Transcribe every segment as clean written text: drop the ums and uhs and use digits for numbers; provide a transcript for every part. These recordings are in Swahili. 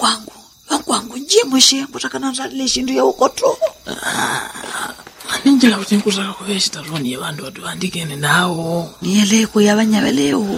Wangwangu njimwe kutakana nzalile shindu ya ukoto. Ninjila kuti nkutaka kuveshita roni yevandu watu andikene nawo. Niyeleko yabanyabeleo.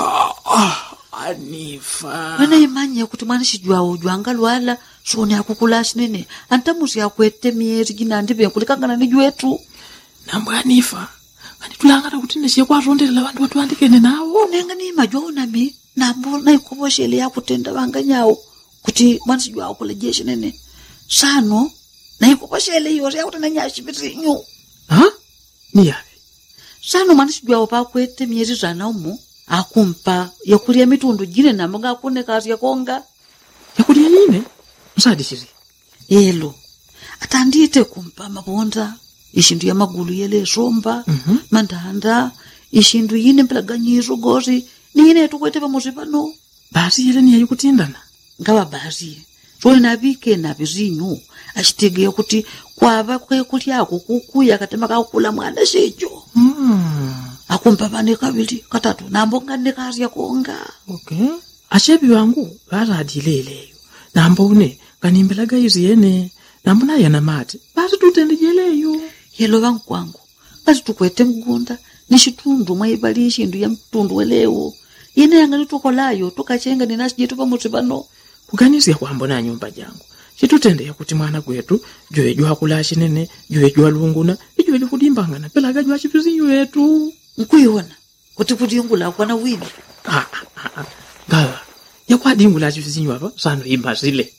Anifa. Wena imanye kuti mwana shijwa ujwanga lwala shoni akukula shinene. Antamusi ya kuete mieri gina andibe kulikangana nijuetu. Nambo Anifa. Kani tulangata kuti neshe kwa rondela vandu watu andikene nawo. Nenga ni majwa unami. Nambo na ikuboshele ya kutenda wanganyao. Kuti mwana shijwa ukule shinene. Sano. Na ikuboshele yore ya kutenda nyashibiri nyu. Ha? Ni yabe. Sano mwana shijwa upa kuete mieri zana umu. Akumpa yakulia mitundu jine na mga akune kazi ya konga. Yakulia yine? Msadi shiri? Elo. Atandite kumpa mabonda. Ishindu ya magulu yele somba. Mandanda. Ishindu yine mpelaganyiru gozi. Ni yine tukwete pa muzipano. Basi yele ni ya yukutindana? Ngawa basi. Roi nabike na bizinyu. Ashitege kuti kwa kwe kulia kukuya katema kakula mwana shejo. Akumpa bane kabili katatu nambonga nekazi ya konga. Okay. Ashebi wangu baradileleyo. Nambone kanimbelaga iziyene. Nambona yana mate. Basi tutendejeleyo. Yelo wangu. Basi tukwete mgunda. Nishitundu maibali shindu ya mtundu welewo. Yene yangani tukolayo tukachenga ninashijitu pa mutibano. Kuganizia kuambona nyumba jangu. Chitutende ya kuti mwana kwetu joe jua kula shinene, joe jua lunguna, joe likudimbangana pelaga jua chipizinyu yetu. Nkuiona kuti kudingula kwana wini. Gawa ya kwa dingula chipizinyu hapa sano imbazile.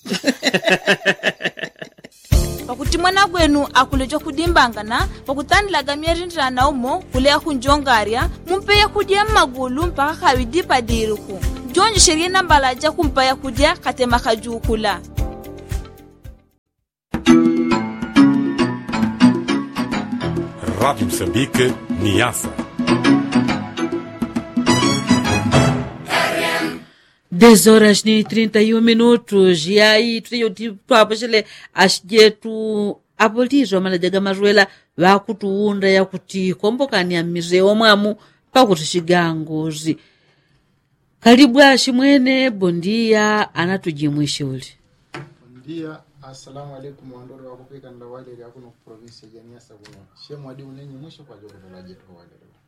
Pakuti mwana kwenu akulejo kudimbangana pakutanilaga mierindira na umo kulea kunjongaria mumpeya kudia magulu mpaka kawidipa diriku jonji sheria nambalaja kumpaya kudia katema kajukula. Rádio Moçambique, Niassa. 10h31. E aí, tu apashele asjetu apolizo malajaga maruela vakutuunda ya kuti kombokani ya mizeo mwamu pakuti shigangozi. Karibu ashimwene bondia anatujimwishe uli. Bondia, assalamu alaikum wandoro wakupika ndawale ya kuno province ya Niassa kuno. Shemu wadi unenyi mwisho kwa joro la jetu wale.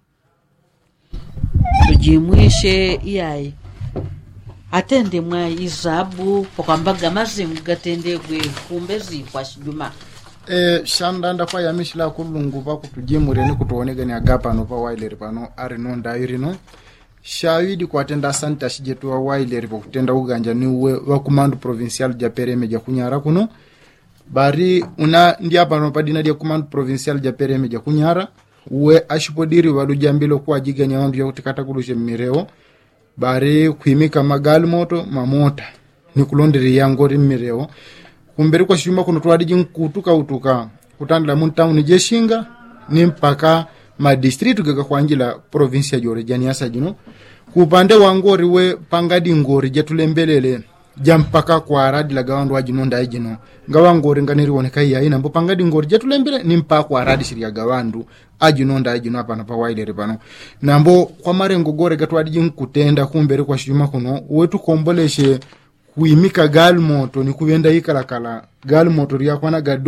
Tujimwishe iyai. Atende mwa izabu pokambaga mazingu gatende kwe kumbezi kwa shijuma. Shandanda kwa yamishila kulungu pa kutujimure ni kutuonega ni agapa no pa waileri pano arino ndairino. Shawidi kwa tenda santa shijetu wa waileri pa kutenda uganja ni uwe wa kumandu provincial japere meja kunyara kuno. Bari una ndiapa no padina dia kumandu provincial japere meja kunyara. Uwe ashipodiri wadu jambilo kwa jiga nyawandu ya kutikata kulushe mireo. Bari kuimika magali moto mamota ni kulondiri yangori mireo kumberi kwa shuma kuno tuwadiji nkutuka utuka kutandila muntauni jeshinga ni mpaka madistritu gaga kwa anjila provinsia jore Niassa jino kupande wangori we pangadi ngori jatulembelele jampaka kwa aradi la gawandu wajinonda ejino ngawa ngori nganiri woneka iya ina mbo pangadi ngori jatulembele ni mpaka kwa aradi shiria gawandu ajinonda ejino hapa na pa wailere pano nambo kwa marengo gore gatu adiji nkutenda kumberi kwa shuma kuno wetu komboleshe kuimika gali moto ni kuwenda ikalakala gali moto ria kwa naga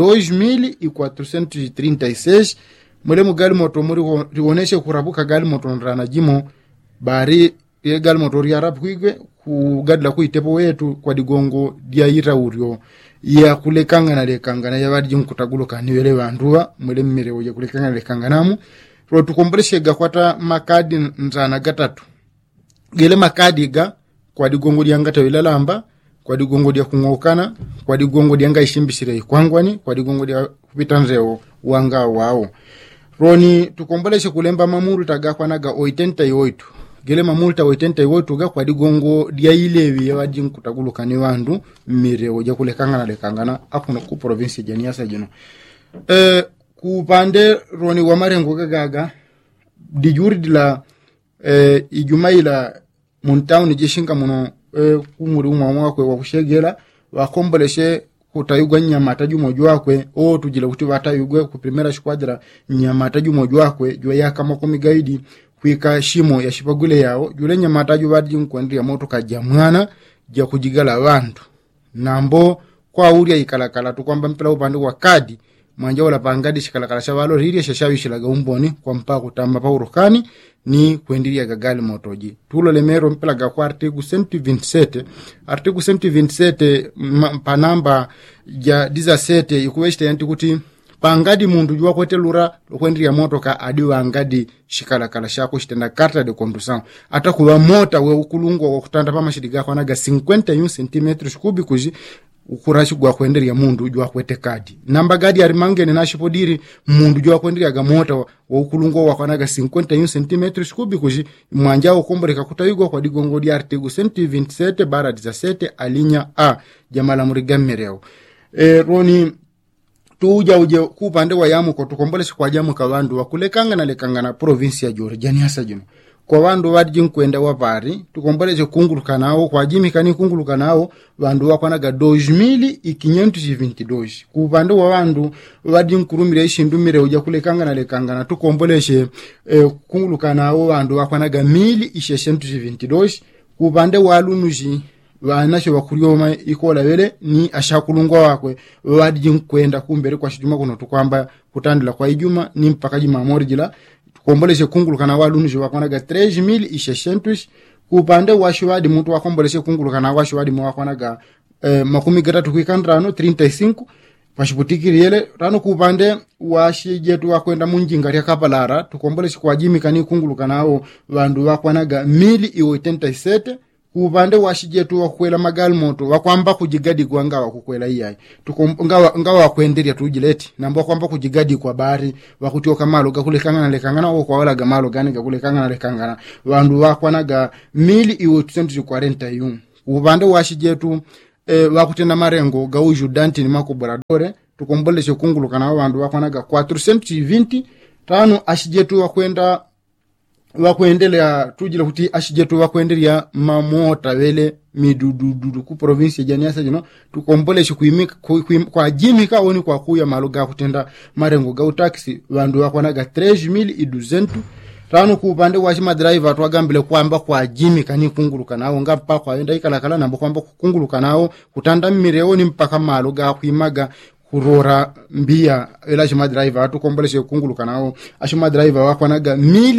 2436 mwelemu gali moto muri rioneshe kurabuka gali moto nrana jimo bari ye gali moto ria rapu kuigwe kugadla kuitepo wetu kwa digongo dia ira urio ya kulekanga na ya wadi jinkutagulo kaniwele wanduwa mwelemu mirewo ya kulekanga na lekanganamu ro tukomboleshe gakwata makadi nzana gatatu gele makadi ga kwa digongo dia ngata wilalamba kwa digongo dia kungokana kwa digongo dia nga ishimbishire kwangwani kwa digongo dia kupita nzeo wanga wao roni tukomboleshe kulemba mamuru taga kwa naga 88 gele mamulta 88 ga kwa digongo dia ilewi ya wadi nkutagulu kani wandu mireo ja kulekanga na lekangana akuno ku province ya Niassa jino kupande roni wa marengo gaga dijuri dila ijumaila muntauni jeshinga muno kumuri umwa kwe wakushegera wakomboleshe kutayugwa nyamata jumojo kwe o tujila kuti batayugwe ku primera squadra nyamata jumojo kwe jwa yakama komi gaidi kuika shimo ya shipagule yao jule nyamata ju badi nkwendria moto kajya mwana ja kujigala abantu nambo kwa uria ikalakala tukwamba mpela upande wa kadi mwanja wala pangadi shikalakala shavalo riria shashawishilaga umboni kwa mpaka kutamba pa urukani ni kuendiria gagali motoji tulo lemero mpela ga kwa artiku 127 panamba ja 17 ikuweshte yanti kuti pangadi mundu jua kwete lura kwendiria motoka adiwa angadi shikalakala shako shitenda karta de condução atakuwa mota we ukulungwa kwa kutanda pa mashidiga kwa naga 51 cm kubikuji ukurashi gwa kwenderia mundu jua kwete kadi namba gadi arimangene nashipodiri mundu jua kwenderia ga mota wa ukulungo wa kwanaga 51 cm kubikuji mwanja ukomboreka kutayigwa kwa digongo di artigo 127/17 alinya a jamala murigamereo roni tuja uje kupande wa yamu ko tukombolesha kwa jamu ka bandu wakulekanga na lekanga na province ya Georgia ni hasa jino kwa bandu wadi kwenda wapari tukombolesha kunguluka nao kwa jimi kani kunguluka nao bandu wakwanaga 2522 kupande wa bandu wadi nkurumire ishindumire uja kulekanga na lekanga na tukomboleshe kunguluka nao bandu wakwanaga 1022 kupande wa lunuji wanasho bakurioma ikola wele ni ashakulungwa wakwe wadi kwenda kumbere kwa shijuma kuno tukwamba kutandila kwa ijuma ni mpaka juma morjila tukomboleshe kunguluka na walunjo wakwanaga 13000 kupande washwadi mtu wakomboleshe kunguluka na washwadi mwakwanaga makumi gatatu kuikandrano 35 pashiputikiri yele rano kupande washijetu wakwenda munjinga ya kapalara tukomboleshe kwa jimi kani kunguluka nao wandu wakwanaga 1087 upande washijetu wakwela magal moto wakwamba kujigadi kwa ngawa kukwela iyai ngawa wakwenderia tujileti namba kwamba kujigadi kwa bari wakutioka malo gakulekanga na lekangana o kwa wala gamalo gani gakulekanga na lekangana wandu wakwanaga 1041 upande washijetu wakutenda marengo gauju danti ni makoboradore tukomboleshe kunguluka na wandu wakwanaga 420 tano ashijetu wakwenda wakwendelea tujile kuti ashijetu wakwendelea mamota wele midududu ku province ya Janiasa jino tukomboleshe kuimika kwa jimika oni kwa kuya maloga kutenda marengo ga taxi wandu wakwanaga 13200 tano ku upande wa shima driver twagambile kwamba kwa jimika ni kunguluka nao ngapa kwa enda ikalakala namba kwamba kunguluka nao kutanda mireoni mpaka maloga kuimaga kurora mbia ela shima driver tukomboleshe kunguluka nao ashima driver wakwanaga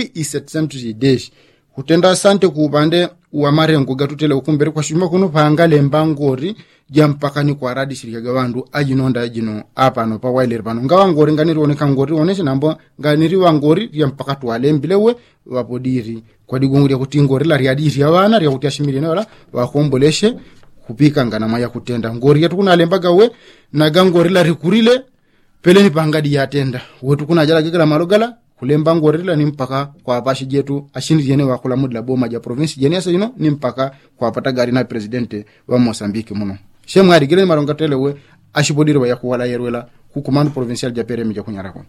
1700 kutenda sante ku upande wa marengo gatutele ukumbere kwa shima kuno pangale mbangori jampaka ni kwa radi shirika wandu ajinonda ajino apa no pa wailer pano ngawa ngori nganiri oneka ngori onesha nambo nganiri wa ngori jampaka twalembilewe wapodiri kwa digongori ya kutingori la riadiri abana ria kutiashimiri wala wakomboleshe kupika ngana maya kutenda ngori yetu kuna lembaga we na gangori la rikurile pele ni pangadi yatenda wetu kuna jala gigala malogala kulemba ngori la ni mpaka kwa bashi jetu ashini jene wa kula mudla boma ja province jene asa yino ni mpaka kwa pata gari na presidente wa Mozambique muno shemwari gile maronga telewe ashibodiri wa yakuwala yerwela ku command provincial ja pere mija kunyarako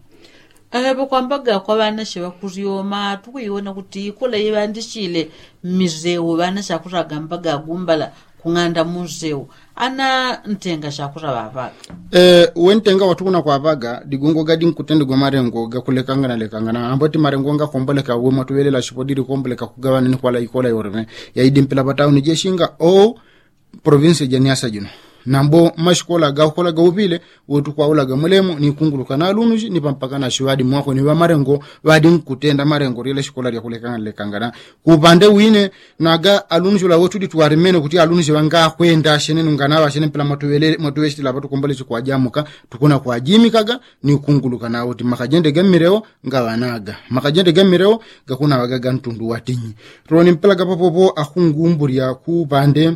bokwambaga kwa bana sheba kurioma tukuyona kuti kula yibandishile mizeu bana shakuraga mbaga gumbala kunganda muzeu ana ntenga shakura babaga wentenga watukuna kwa baga digongo gadi nkutende gwa marengo gakulekanga na lekanga amboti marengo nga komboleka we matuwele la shipodiri komboleka kugawana ni kwa la ikola yoreme ya idimpila batao ni jeshinga o province Janiasa jino nambo mashkola ga kola ga ubile wotu kwa ula ga mulemo ni kunguluka na lunuji ni pampaka na shiwadi mwako ni wa marengo wadi nkutenda marengo rile shkola ya kulekanga lekangana kupande wine naga alunuji la wotu dituwarimene kuti alunuji wanga kwenda shenenu nganawa shenen pila matuweshti la batu kumbalishi kwa jamuka tukuna kwa jimikaga ni kunguluka na wotu makajende gemireo nga wanaga makajende gemireo ga kuna wagaga ntundu watinyi roni mpila gapapopo akungumburi ya kupande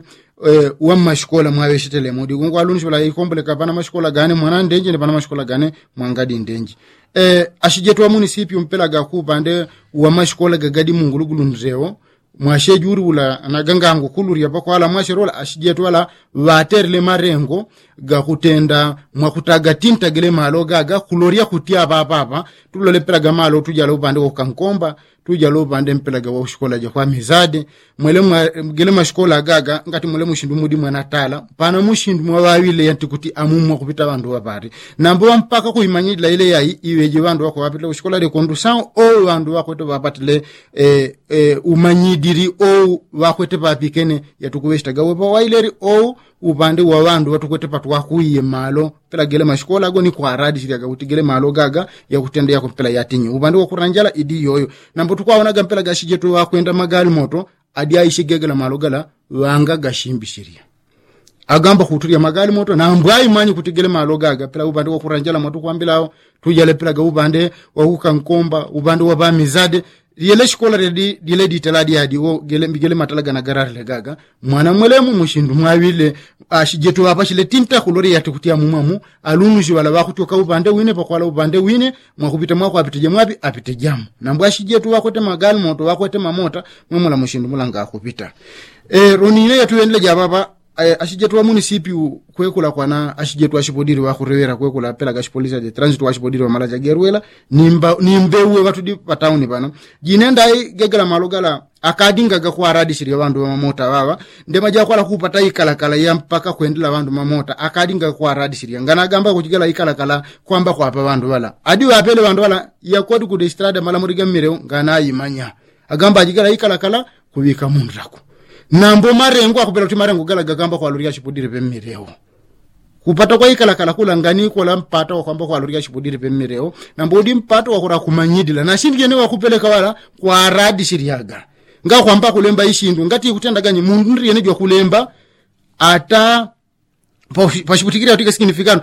wa mashkola mwaweshitele mudi gungu alunshi wala ikomboleka pana mashkola gane mwana ndenje ne pana mashkola gane mwangadi ndenje ashijetu wa munisipi mpela ga kupande wa mashkola gagadi mungulugulu nzeo mwashejuri ula anaganga ngo kuluri ya pako ala mwashirola ashijetu wala waterle marengo ga kutenda mwakutaga tinta gele malo gaga kuloria kutia baba tulole pela ga malo tujala upande ko kankomba tuja lo pande mpelaga wa shikola ja kwa mizade mwele mashikola gaga ngati mwele mushindu mudi mwana tala pana mushindu mwa wawile yantikuti amumwa kupita bandu wapari nambo mpaka kuimanyidla ile yayi iweje bandu wako wapita shikola de kondu sao o bandu wako to bapatile umanyidiri o wako te papikene yatukuweshta gawe pa waileri o upande wa bandu watukwete patwa kuiye malo pela gele mashikola go ni kwa radi shiriga utigele malo gaga ya kutendea ko pela yatinyi upande wa kuranjala idi yoyo nambo tukwaona gampela gashije to wakwenda magali moto adi aishigegela malo gala wanga gashimbi shiria agamba kuturia magali moto na mbwai manyi kutigele malo gaga pela upande wa kuranjala moto kwambilao tujale pela ga upande wa hukankomba upande wa bamizade yele shikola redi dile diteladi hadi o gele matalaga na garare gaga mwana mwelemu mushindu mwawile ashijeto apa shile tinta kulori yatikutia mumamu alumuji wala wakutoka upande wine pakwala upande wine mwakupita mwako apiteje mwapi apite jamu nambwa ashijeto wakote magali moto wakote mamota mwemula mushindu mulanga akupita ronile yetu endele jababa ashijetu wa munisipi kwekula kwana ashijetu ashipodiri wa kurewera kwekula pela gashipolisa de transit wa ashipodiri wa malaja gerwela nimbewe watu di patauni bana jinenda gegela malogala akadinga ga kwa radi shiri bandu wa mamota wawa ndema ja kwala kupata ikalakala ya mpaka kwendela bandu mamota akadinga kwa radi shiri ngana gamba kujigala ikalakala kwamba kwa hapa bandu wala adi wa pele bandu wala ya kodi ku distrada malamuriga mireo ngana imanya agamba ajigala ikalakala kubika mundu rako nambo marengo akupela kuti marengo gala gagamba kwa loria shipudire pemmireo kupata kwa ikalakala kula ngani kwa mpata kwamba kwa loria shipudire pemmireo nambo di mpata wakura kumanyidila na shindikene wakupeleka wala kwa radi shiriaga nga kwamba kulemba ishindu ngati kutenda ganyi mundu ndiyene jwa kulemba ata pashiputikira utika significano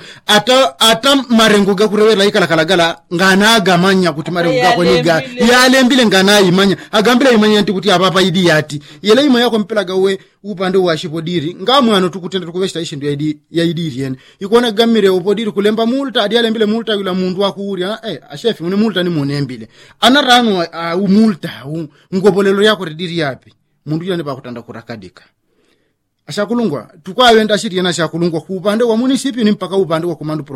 ata marengo ga kurewela ikalakala gala ngana agamanya kuti marengo ga kweniga yalembile ngana imanya agambile imanya nti kuti apapa idi yati yele imanya ko mpela gawe upande wa shipodiri ngamwana tukutenda tukuveshta ishindu ya idi yen ikona gamire upodiri kulemba multa adi alembile multa yula mundu wakuri ashefi mune multa ni munembile anarano umulta ngopolelo yako rediri yapi mundu yane bakutanda kurakadika ashakulungwa tukwawenda shiri yana shakulungwa ku upande wa munisipi ni mpaka upande wa komando